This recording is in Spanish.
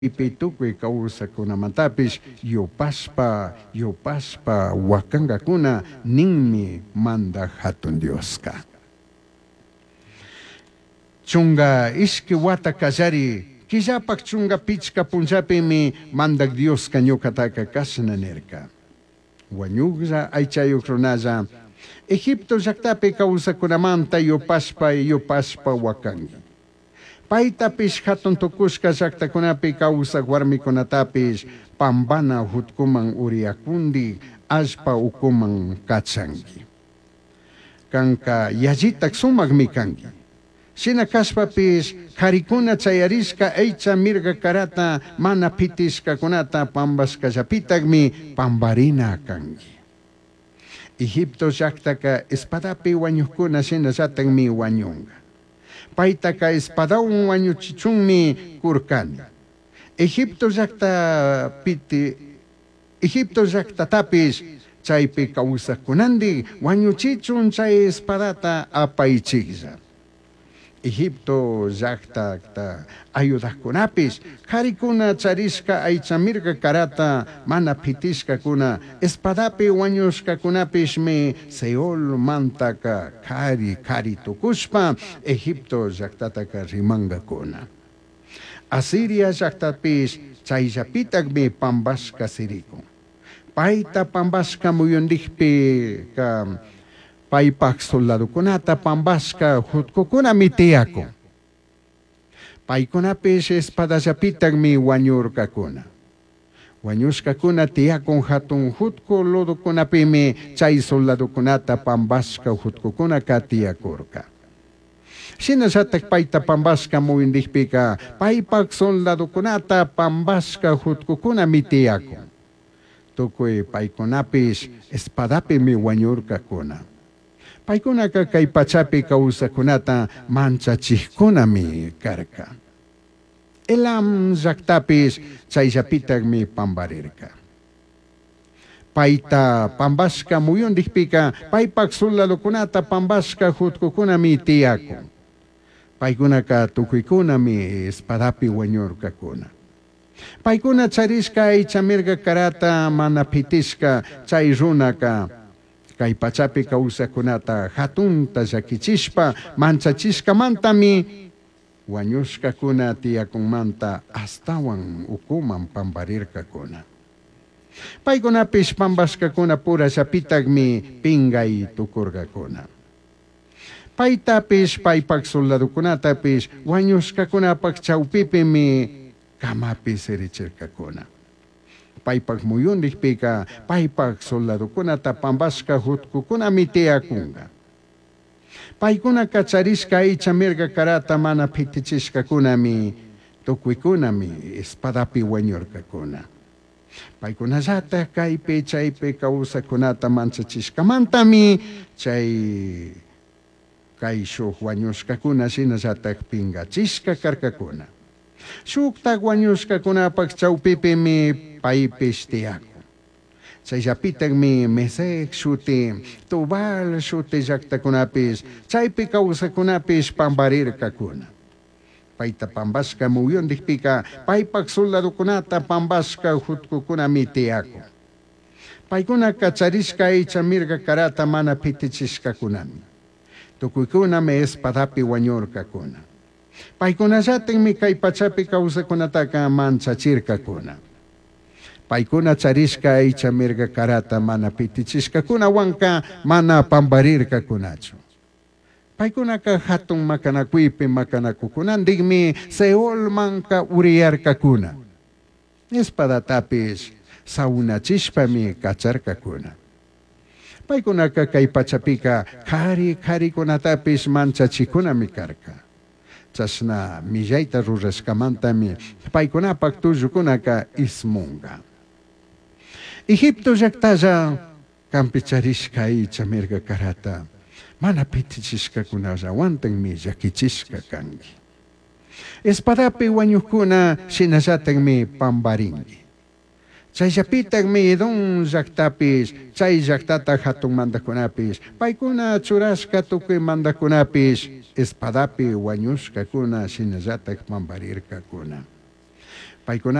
Ipitukuy kawsakunamantapis yupaspa wakangakuna ninmi manda hatun Dios ka. Chunga iski wata kallari killapak chunga pichka punchapi mi mandak Dios kañukataka kasnanerka. Wañugza aychayuk runaza Egipto llaktapi kawsakunamanta yupaspa wakangi. Paitapis hatun tukushka llaktakunapi kawsak warmikunatapis pambana hutkuman uriakundi aspa ukuman kachangi. Kanka yajitak sumagmi kangi. Sina kaspapis karikuna chayariska eicha mirga karata mana pitiska kunata pambaska japitagmi pambarina kangi. Egipto llaktaka espadapi wañukuna sina mi wañunga. Paitaka espadaun wañuchichunmi kurkani. Egipto llaktatapis chaypi kawsakunandi wañuchichun chay espadata apaychikza. Egipto llaktakta ayudakunapis karikuna chariska aychamirka karata mana pitishka kuna espadapi wañushka kunapis me Seol mantaka kari tukushpa Egipto llaktataka rimanga kuna. Asiria llaktapis chayllapitakmi pambaska siriko. Paita pambaska muyundikpi ka paypak soldadukunata pambaska hutkukuna mitiako. Paykunapis espadallapitagmi wañurkakuna. Wañushkakuna tiakon hatun hutko lodukunapimi chay soldadukunata pambaska hutkukuna katiakurka. Shinallatak payta pambaska muyundikpika paypak soldadukunata pambaska hutkukuna mitiako. Tukuy paykunapis espadapimi wañurkakuna. Paykunaka kay pachapi kawsakunata manchachikkunami karka. Elam llaktapis chayllapitagmi pambarirka. Payta pambaska muyundikpika paypak soldadukunata pambaska hutkukunami tiako. Paykunaka tukuykunami espadapi wañurkakuna. Paykuna chariska aychamirka karata mana pitishka chay runaka kay pachapi kawsakunata hatunta llakichishpa manchachishkamantami wañushkakuna tiyakunmanta astawan ukuman pambarirkakuna. Paykunapis pambaskakuna pura llapitagmi pingay tukurkakuna. Paytapis paypak soldadukunatapis wañushkakunapak chawpipimi kamapis erichirkakuna. Paypak muyundikpika paypak soldadukunata pambaska hutkukuna mitiakunga. Paykuna kachariska aychamirka karata mana pitichishkakunami tukuykunami espadapi wañurkakuna. Paykunallata kaypi chaypi kawsakunata manchachishkamantami chay kay shuk wañushkakuna shinallatak pingachishka karkakuna. Shuktak wañushkakunapak chawpipimi paypis tiako. Chayllapitakmi Mesec shuti, Tubal shuti llaktakunapis, chaypi kawsakunapis pambarirkakuna. Payta pambaska muyundikpika, paypak soldadukunata pambaska hutkukunami tiako. Paykuna kacharishka aychamirka karata mana pitichishkakunami. Tukuykunami espadapi wañurkakuna. Paykunallatinmi kay pachapi kawsakunataka manchachirkakuna. Paykuna charishka aychamirka karata mana pitichishkakuna wanka mana pambarirkakunachu. Paykunaka hatun makanakuypi makanakukunandigmi Seol manka uriyarkakuna. Espadatapis saunachishpami kacharkakuna. Paykunaka kay pachapika karikunatapis manchachikunami karka. Chasna millayta rurashkamantami paykunapak tullukunaka ismunga. Egipto llaktalla kampicharishka aychamirka karata mana pitichishkakunallawantanmi llakichishka kangi. Espadapi wañukkuna shinallatanmi pambaringi. Chayllapitakmi Edom llaktapis chay llaktata hatun mandakunapis paykuna churashka tukuy mandakunapis espadapi wañushkakuna shinallatak pambarirkakuna. Paikuna